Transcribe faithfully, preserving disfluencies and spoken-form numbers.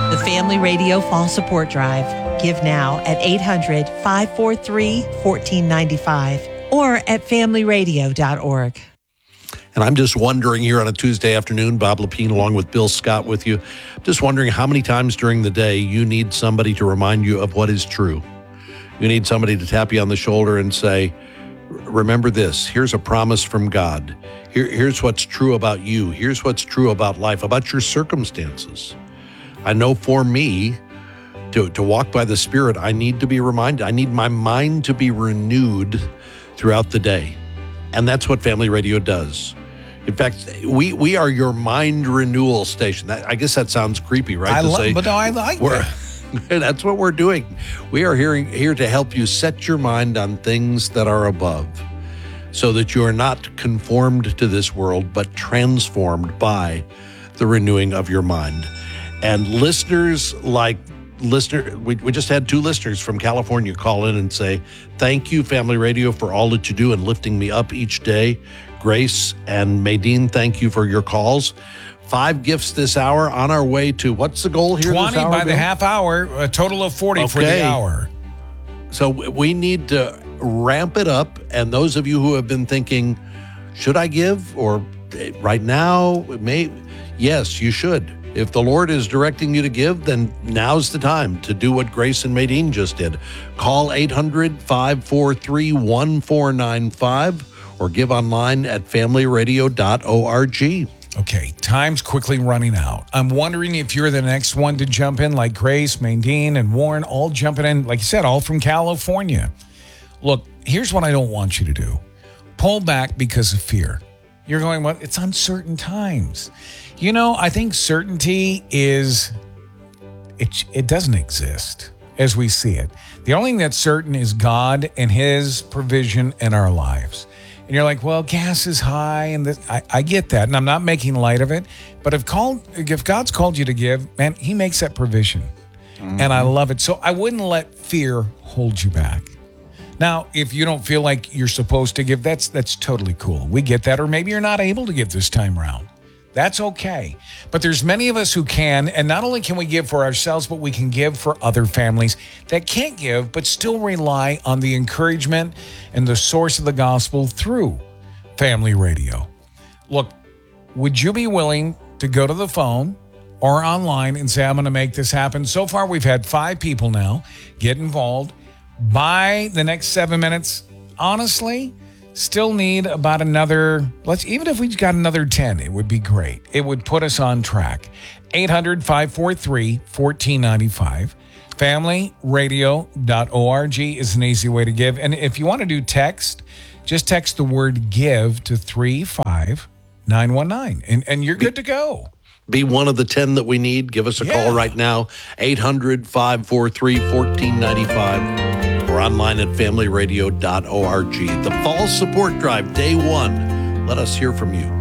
The Family Radio Fall Support Drive. Give now at eight hundred, five four three, one four nine five or at family radio dot org. And I'm just wondering here on a Tuesday afternoon, Bob Lepine along with Bill Scott with you, just wondering how many times during the day you need somebody to remind you of what is true. You need somebody to tap you on the shoulder and say, remember this, here's a promise from God. Here, here's what's true about you. Here's what's true about life, about your circumstances. I know for me, to, to walk by the Spirit, I need to be reminded. I need my mind to be renewed throughout the day. And that's what Family Radio does. In fact, we we are your mind renewal station. That, I guess that sounds creepy, right? I to love, say, but no, I like we're, that. That's what we're doing. We are here, here to help you set your mind on things that are above so that you are not conformed to this world, but transformed by the renewing of your mind. And listeners like listener, we, we just had two listeners from California call in and say, thank you, Family Radio, for all that you do and lifting me up each day. Grace and Maydeen, thank you for your calls. Five gifts this hour on our way to, what's the goal here twenty this hour, by the Bill? half hour, a total of forty Okay. for the hour. So we need to ramp it up. And those of you who have been thinking, should I give? Or right now, may yes, you should. If the Lord is directing you to give, then now's the time to do what Grace and Maydeen just did. Call eight hundred, five four three, one four nine five or give online at family radio dot org. Okay, time's quickly running out. I'm wondering if you're the next one to jump in, like Grace, Maydeen, and Warren, all jumping in, like you said, all from California. Look, here's what I don't want you to do. Pull back because of fear. You're going, well, it's uncertain times. You know, I think certainty is, it, it doesn't exist as we see it. The only thing that's certain is God and his provision in our lives. And you're like, well, gas is high, and this, I, I get that, and I'm not making light of it. But if called, if God's called you to give, man, he makes that provision. Mm-hmm. And I love it. So I wouldn't let fear hold you back. Now, if you don't feel like you're supposed to give, that's that's totally cool. We get that. Or maybe you're not able to give this time around. That's okay. But there's many of us who can, and not only can we give for ourselves, but we can give for other families that can't give, but still rely on the encouragement and the source of the gospel through Family Radio. Look, would you be willing to go to the phone or online and say, I'm going to make this happen? So far, we've had five people now get involved. By the next seven minutes, honestly, still need about another, let's even if we got another ten, it would be great. It would put us on track. eight hundred, five four three, one four nine five. family radio dot org is an easy way to give. And if you want to do text, just text the word give to three five nine one nine and, and you're good to go. Be one of the ten that we need. Give us a Yeah. call right now, eight hundred, five four three, one four nine five or online at family radio dot org. The Fall Support Drive, day one. Let us hear from you.